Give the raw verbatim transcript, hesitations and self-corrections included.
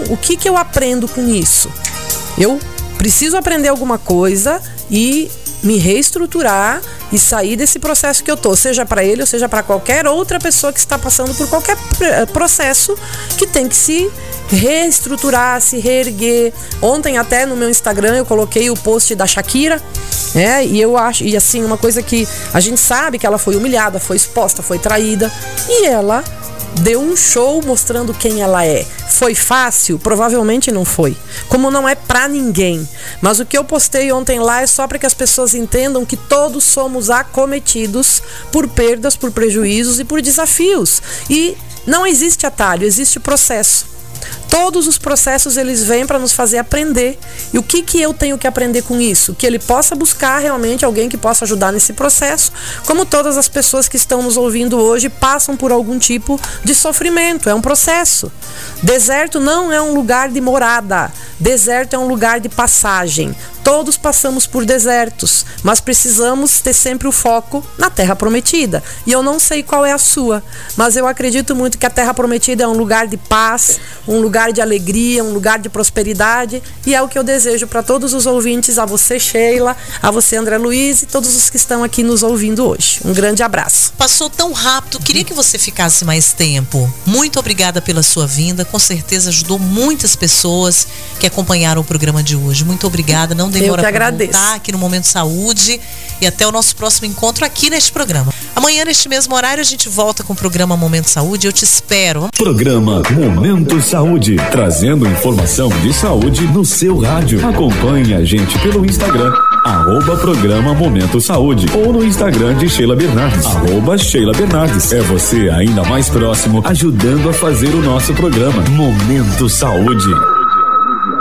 o que que eu aprendo com isso? Eu preciso aprender alguma coisa e me reestruturar e sair desse processo que eu tô, seja para ele ou seja para qualquer outra pessoa que está passando por qualquer processo que tem que se reestruturar, se reerguer. Ontem até no meu Instagram eu coloquei o post da Shakira, né? E eu acho, e assim, uma coisa que a gente sabe que ela foi humilhada, foi exposta, foi traída, e ela deu um show mostrando quem ela é. Foi fácil? Provavelmente não foi. Como não é pra ninguém. Mas o que eu postei ontem lá é só para que as pessoas entendam que todos somos acometidos por perdas, por prejuízos e por desafios. E não existe atalho, existe processo. Todos os processos eles vêm para nos fazer aprender. E o que que eu tenho que aprender com isso? Que ele possa buscar realmente alguém que possa ajudar nesse processo, como todas as pessoas que estão nos ouvindo hoje passam por algum tipo de sofrimento. É um processo. Deserto não é um lugar de morada. Deserto é um lugar de passagem. Todos passamos por desertos, mas precisamos ter sempre o foco na Terra Prometida. E eu não sei qual é a sua, mas eu acredito muito que a Terra Prometida é um lugar de paz, um lugar de alegria, um lugar de prosperidade, e é o que eu desejo para todos os ouvintes, a você, Sheila, a você, André Luiz, e todos os que estão aqui nos ouvindo hoje. Um grande abraço. Passou tão rápido, queria que você ficasse mais tempo. Muito obrigada pela sua vinda, com certeza ajudou muitas pessoas que acompanharam o programa de hoje. Muito obrigada, não demora para voltar aqui no Momento Saúde, e até o nosso próximo encontro aqui neste programa. Amanhã, neste mesmo horário, a gente volta com o programa Momento Saúde. Eu te espero. Programa Momento Saúde, trazendo informação de saúde no seu rádio. Acompanhe a gente pelo Instagram, arroba programa Momento Saúde, ou no Instagram de Sheila Bernardes, arroba Sheila Bernardes. É você ainda mais próximo, ajudando a fazer o nosso programa Momento Saúde.